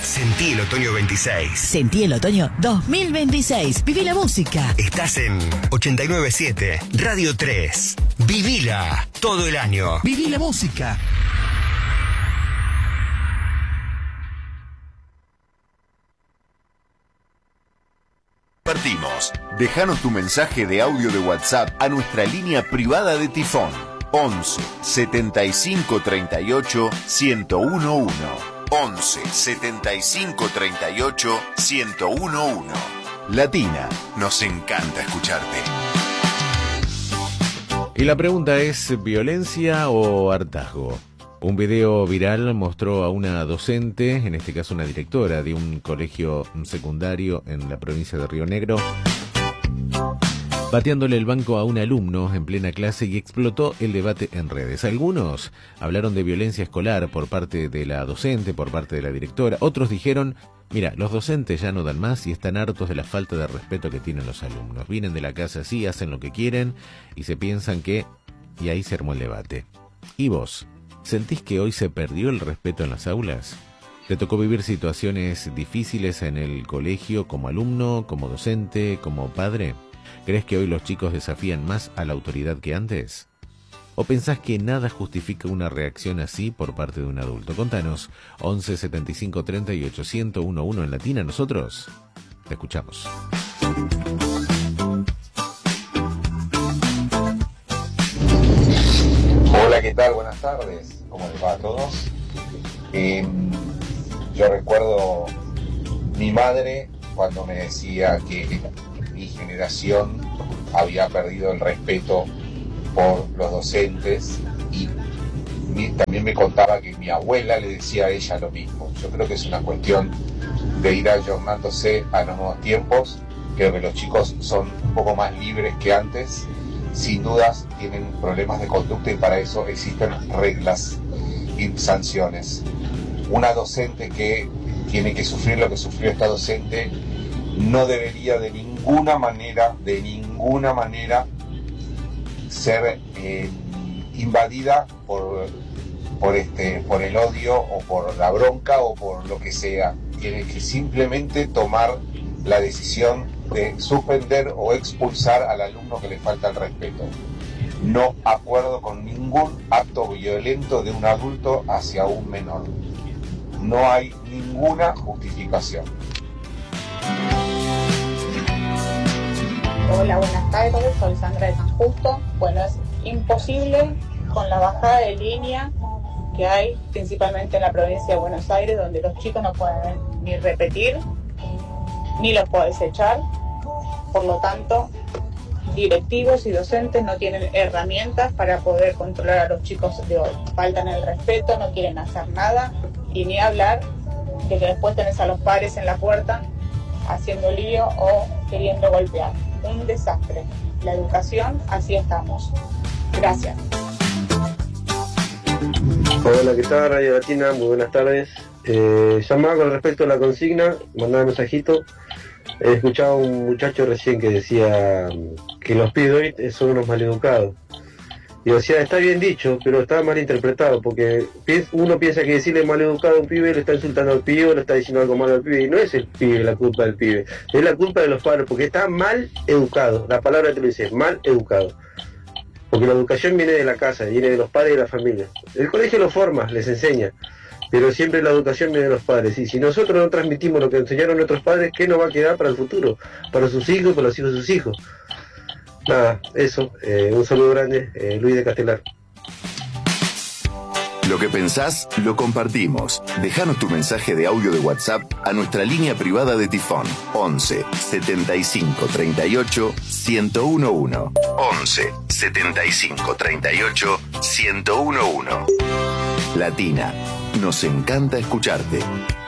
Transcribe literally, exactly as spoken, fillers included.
Sentí el otoño veintiséis. Sentí el otoño dos mil veintiséis. Viví la música. Estás en ochenta y nueve punto siete, Radio tres. Vivila todo el año. Viví la música. Partimos. Déjanos tu mensaje de audio de WhatsApp a nuestra línea privada de Tifón. once setenta y cinco treinta y ocho ciento uno. once setenta y cinco treinta y ocho ciento uno. Latina, nos encanta escucharte. Y la pregunta es, ¿violencia o hartazgo? Un video viral mostró a una docente, en este caso una directora de un colegio secundario en la provincia de Río Negro, pateándole el banco a un alumno en plena clase, y explotó el debate en redes. Algunos hablaron de violencia escolar por parte de la docente, por parte de la directora. Otros dijeron, mira, los docentes ya no dan más y están hartos de la falta de respeto que tienen los alumnos. Vienen de la casa así, hacen lo que quieren y se piensan que... Y ahí se armó el debate. ¿Y vos? ¿Sentís que hoy se perdió el respeto en las aulas? ¿Te tocó vivir situaciones difíciles en el colegio como alumno, como docente, como padre? ¿Crees que hoy los chicos desafían más a la autoridad que antes? ¿O pensás que nada justifica una reacción así por parte de un adulto? Contanos, once setenta y cinco treinta y ocho ciento uno en Latina. Nosotros te escuchamos. Hola, ¿qué tal? Buenas tardes. ¿Cómo les va a todos? Eh, yo recuerdo mi madre cuando me decía que mi generación había perdido el respeto por los docentes, y mi, también me contaba que mi abuela le decía a ella lo mismo. Yo creo que es una cuestión de ir ayornándose a los nuevos tiempos. Creo que los chicos son un poco más libres que antes. Sin dudas tienen problemas de conducta y para eso existen reglas y sanciones. Una docente que tiene que sufrir lo que sufrió esta docente no debería de ninguna manera, de ninguna manera ser eh, invadida por, por, este, por el odio o por la bronca o por lo que sea. Tiene que simplemente tomar la decisión de suspender o expulsar al alumno que le falta el respeto. No acuerdo con ningún acto violento de un adulto hacia un menor. No hay ninguna justificación. Hola, buenas tardes, soy Sandra de San Justo. Bueno, es imposible con la bajada de línea que hay principalmente en la provincia de Buenos Aires, donde los chicos no pueden ni repetir, ni los puedes echar. Por lo tanto, directivos y docentes no tienen herramientas para poder controlar a los chicos de hoy. Faltan el respeto, no quieren hacer nada, y ni hablar de que después tenés a los padres en la puerta haciendo lío o queriendo golpear. Un desastre. La educación, así estamos. Gracias. Hola, ¿qué tal? Radio Latina, muy buenas tardes. Eh, llamaba con respecto a la consigna, mandaba un mensajito. He escuchado a un muchacho recién que decía que los pibes hoy son unos maleducados. Y o sea, está bien dicho, pero está mal interpretado, porque uno piensa que decirle maleducado a un pibe le está insultando al pibe o le está diciendo algo malo al pibe, y no es el pibe la culpa del pibe, es la culpa de los padres, porque está mal educado. La palabra te lo dice, mal educado. Porque la educación viene de la casa, viene de los padres y de la familia. El colegio lo forma, les enseña, pero siempre la educación viene de los padres. Y si nosotros no transmitimos lo que enseñaron nuestros padres, ¿qué nos va a quedar para el futuro? Para sus hijos, para los hijos de sus hijos. Nada, eso. Eh, un saludo grande, eh, Luis de Castelar. Lo que pensás, lo compartimos. Déjanos tu mensaje de audio de WhatsApp a nuestra línea privada de Tifón. once setenta y cinco treinta y ocho ciento uno. once setenta y cinco treinta y ocho ciento uno. Latina, nos encanta escucharte.